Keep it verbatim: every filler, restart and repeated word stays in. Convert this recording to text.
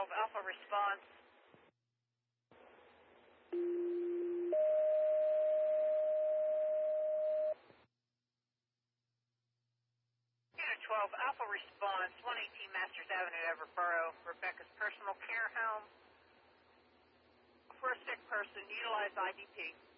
twelve Alpha response. Unit twelve Alpha response, one eighteen Masters Avenue, Everborough, Rebecca's personal care home. For a sick person, utilize I D P.